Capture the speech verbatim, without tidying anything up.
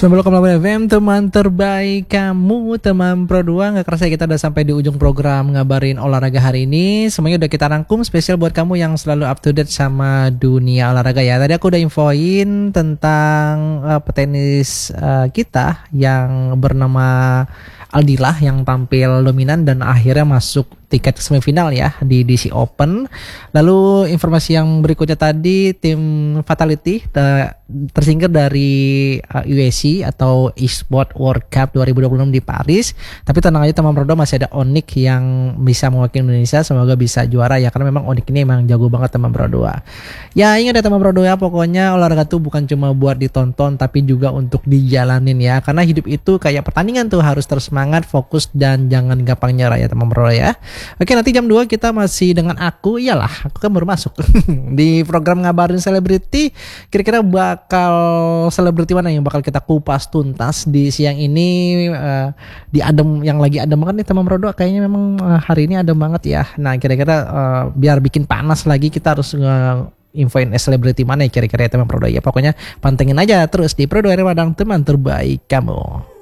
sembilan puluh delapan F M, teman terbaik kamu, teman Pro dua. Gak kerasa kita udah sampai di ujung program ngabarin olahraga hari ini. Semuanya udah kita rangkum spesial buat kamu yang selalu up to date sama dunia olahraga ya. Tadi aku udah infoin tentang uh, petenis uh, kita yang bernama Aldila yang tampil dominan dan akhirnya masuk tiket semifinal ya di D C Open. Lalu informasi yang berikutnya tadi, tim Fatality uh, tersingkir dari uh, U S C atau Esport World Cup dua ribu dua puluh enam di Paris. Tapi tenang aja teman Pro dua, masih ada Onyx yang bisa mewakili Indonesia. Semoga bisa juara ya, karena memang Onyx ini emang jago banget teman Pro dua. Ya ingat ya teman Pro dua, pokoknya olahraga tuh bukan cuma buat ditonton tapi juga untuk dijalanin ya. Karena hidup itu kayak pertandingan tuh, harus terus semangat, fokus dan jangan gampang nyerah ya teman Pro ya. Oke, nanti jam dua kita masih dengan aku. Iyalah, aku kan baru masuk di program ngabarin selebriti. Kira-kira bakal selebriti mana yang bakal kita kupas tuntas di siang ini, uh, di adem yang lagi adem banget nih teman Pro dua. Kayaknya memang uh, hari ini adem banget ya. Nah, kira-kira uh, biar bikin panas lagi kita harus uh, infoin selebriti mana ya kira-kira ya teman Pro dua ya. Pokoknya pantengin aja terus di Pro dua Ramadan, teman terbaik kamu.